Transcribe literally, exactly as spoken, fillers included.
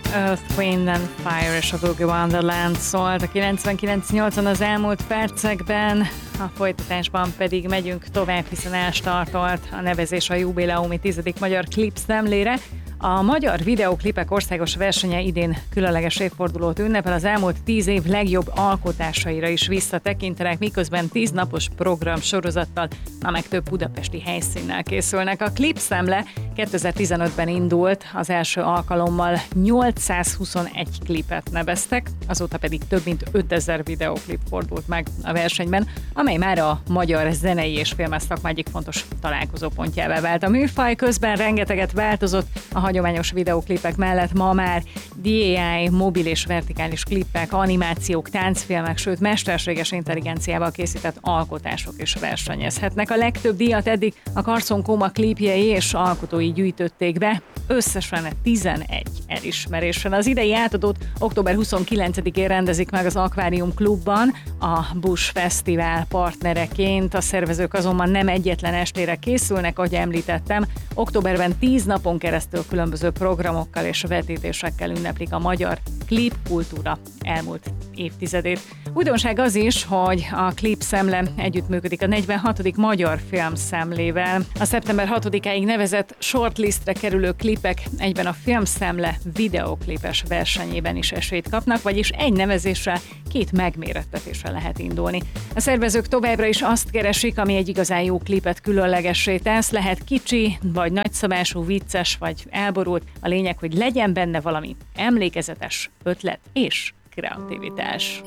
Earth, Wind and Fire és a Boogie Wonderland szólt a kilencvenkilenc nyolcon az elmúlt percekben, a folytatásban pedig megyünk tovább, hiszen elstartolt a nevezés a jubileumi tizedik magyar klipszemlére. A magyar videóklipek országos versenye idén különleges évfordulót ünnepel, az elmúlt tíz év legjobb alkotásaira is visszatekintenek, miközben tíz napos program sorozattal, na meg több budapesti helyszínnel készülnek. A klipszemle kétezer-tizenötben indult, az első alkalommal nyolcszázhuszonegy klipet neveztek, azóta pedig több mint ötezer videóklip fordult meg a versenyben, amely már a magyar zenei és filmes szakma egyik fontos találkozópontjává vált. A műfaj közben rengeteget változott, a hagyományos videóklipek mellett ma már dé á i, mobil és vertikális klippek, animációk, táncfilmek, sőt mesterséges intelligenciával készített alkotások is versenyezhetnek. A legtöbb díjat eddig a Carson Coma klipjei és alkotói gyűjtötték be, összesen tizenegy elismerésen. Az idei átadót október huszonkilencedikén rendezik meg az Akvárium Klubban, a Bush Fesztivál partnereként. A szervezők azonban nem egyetlen estére készülnek, ahogy említettem. Októberben tíz napon keresztül különböző programokkal és vetítésekkel ünneplik a magyar klipkultúra elmúlt évtizedét. Újdonság az is, hogy a klipszemle együttműködik a negyvenhatodik magyar filmszemlével. A szeptember hatodikáig nevezett shortlistre kerülő klipek egyben a filmszemle videóklipes versenyében is esélyt kapnak, vagyis egy nevezéssel két megmérettetésre lehet indulni. A szervezők továbbra is azt keresik, ami egy igazán jó klipet különlegessé tesz, lehet kicsi, vagy nagyszabású, vicces, vagy elborult. A lényeg, hogy legyen benne valami emlékezetes ötlet és kreativitás.